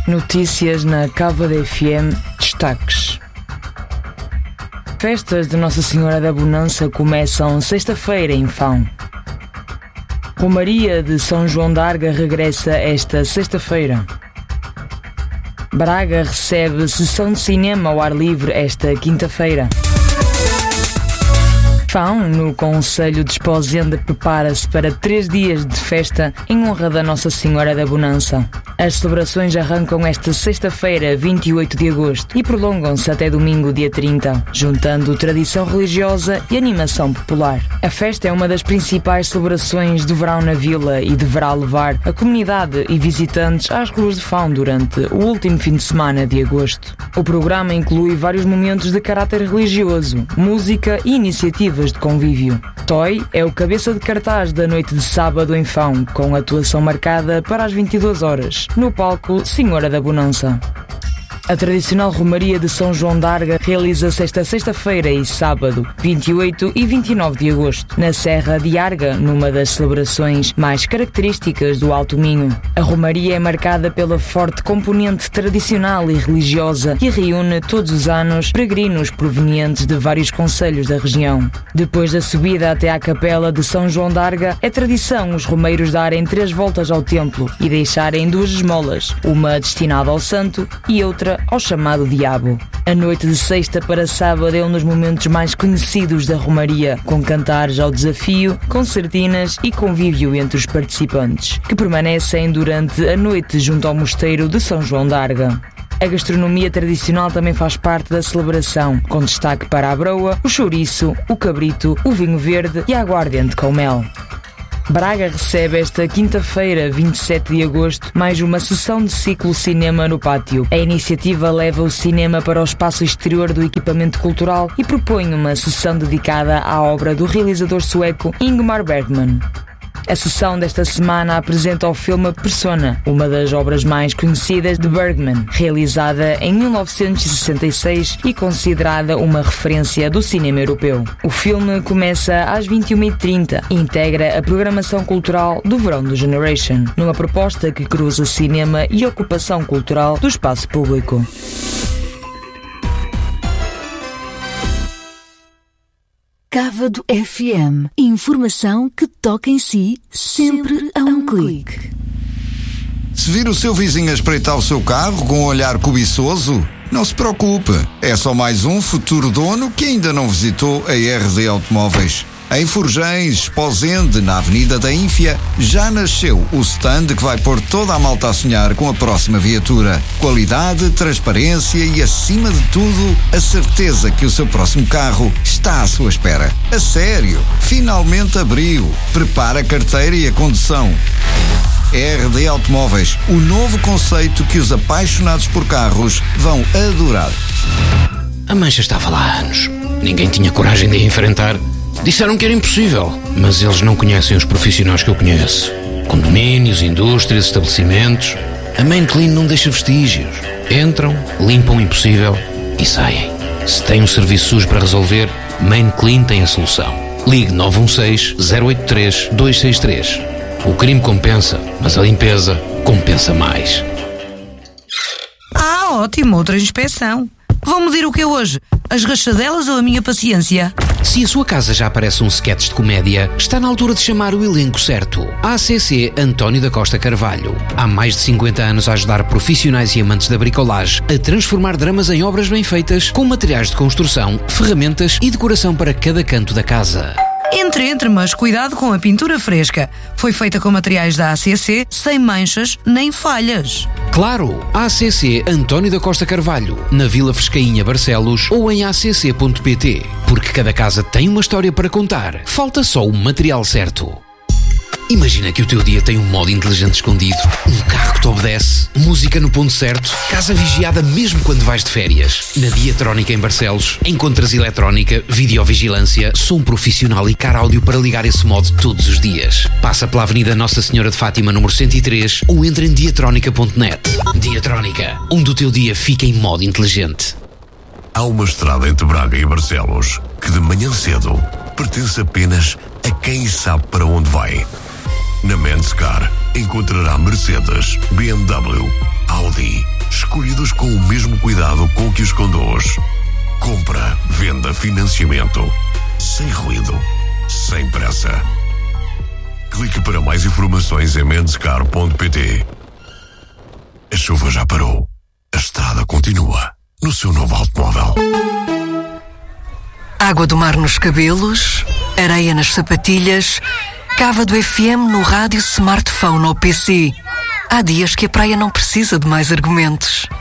Notícias na Cava da FM. Destaques. Festas de Nossa Senhora da Bonança começam sexta-feira em Fão. Romaria de São João d'Arga regressa esta sexta-feira. Braga recebe sessão de cinema ao ar livre esta quinta-feira. Fão, no Concelho de Esposenda, prepara-se para 3 dias de festa em honra da Nossa Senhora da Bonança. As celebrações arrancam esta sexta-feira, 28 de agosto, e prolongam-se até domingo, dia 30, juntando tradição religiosa e animação popular. A festa é uma das principais celebrações do verão na vila e deverá levar a comunidade e visitantes às ruas de Fão durante o último fim de semana de agosto. O programa inclui vários momentos de caráter religioso, música e iniciativas de convívio. Toy é o cabeça de cartaz da noite de sábado em Fão, com atuação marcada para as 22 horas, no palco Senhora da Bonança. A tradicional Romaria de São João d'Arga realiza-se esta sexta-feira e sábado, 28 e 29 de agosto, na Serra de Arga, numa das celebrações mais características do Alto Minho. A Romaria é marcada pela forte componente tradicional e religiosa e reúne todos os anos peregrinos provenientes de vários concelhos da região. Depois da subida até à capela de São João d'Arga, é tradição os romeiros darem 3 voltas ao templo e deixarem 2 esmolas, uma destinada ao santo e outra ao chamado diabo. A noite de sexta para sábado é um dos momentos mais conhecidos da Romaria, com cantares ao desafio, concertinas e convívio entre os participantes, que permanecem durante a noite junto ao mosteiro de São João d'Arga. A gastronomia tradicional também faz parte da celebração, com destaque para a broa, o chouriço, o cabrito, o vinho verde e a aguardente com mel. Braga recebe esta quinta-feira, 27 de agosto, mais uma sessão de ciclo cinema no pátio. A iniciativa leva o cinema para o espaço exterior do equipamento cultural e propõe uma sessão dedicada à obra do realizador sueco Ingmar Bergman. A sessão desta semana apresenta o filme Persona, uma das obras mais conhecidas de Bergman, realizada em 1966 e considerada uma referência do cinema europeu. O filme começa às 21h30 e integra a programação cultural do verão do Generation, numa proposta que cruza cinema e ocupação cultural do espaço público. Cávado FM. Informação que toca em si, sempre a um clique. Se vir o seu vizinho a espreitar o seu carro com um olhar cobiçoso, não se preocupe. É só mais um futuro dono que ainda não visitou a RD Automóveis. Em Forjães, Esposende, na Avenida da Ínfia, já nasceu o stand que vai pôr toda a malta a sonhar com a próxima viatura. Qualidade, transparência e, acima de tudo, a certeza que o seu próximo carro está à sua espera. A sério, finalmente abriu. Prepara a carteira e a condução. RD Automóveis, o novo conceito que os apaixonados por carros vão adorar. A mancha estava lá há anos. Ninguém tinha coragem de a enfrentar. Disseram que era impossível, mas eles não conhecem os profissionais que eu conheço. Condomínios, indústrias, estabelecimentos. A Main Clean não deixa vestígios. Entram, limpam o impossível e saem. Se tem um serviço sujo para resolver, Main Clean tem a solução. Ligue 916-083-263. O crime compensa, mas a limpeza compensa mais. Ótimo, outra inspeção. Vão medir o que é hoje? As rachadelas ou a minha paciência? Se a sua casa já parece um sketch de comédia, está na altura de chamar o elenco certo. ACC António da Costa Carvalho. Há mais de 50 anos a ajudar profissionais e amantes da bricolagem a transformar dramas em obras bem feitas, com materiais de construção, ferramentas e decoração para cada canto da casa. Entre, mas cuidado com a pintura fresca. Foi feita com materiais da ACC, sem manchas nem falhas. Claro, ACC António da Costa Carvalho, na Vila Frescainha, Barcelos, ou em acc.pt. Porque cada casa tem uma história para contar. Falta só o material certo. Imagina que o teu dia tem um modo inteligente escondido, um carro que te obedece, música no ponto certo, casa vigiada mesmo quando vais de férias. Na Diatrónica em Barcelos, encontras eletrónica, videovigilância, som profissional e car áudio para ligar esse modo todos os dias. Passa pela Avenida Nossa Senhora de Fátima, número 103, ou entra em diatrónica.net. Diatrónica, onde o teu dia fica em modo inteligente. Há uma estrada entre Braga e Barcelos que de manhã cedo pertence apenas a quem sabe para onde vai. Na Mendes Car, encontrará Mercedes, BMW, Audi, escolhidos com o mesmo cuidado com que os conduz. Compra, venda, financiamento, sem ruído, sem pressa. Clique para mais informações em mendescar.pt. A chuva já parou. A estrada continua no seu novo automóvel. Água do mar nos cabelos, areia nas sapatilhas, Cávado FM no rádio, smartphone ou PC. Há dias que a praia não precisa de mais argumentos.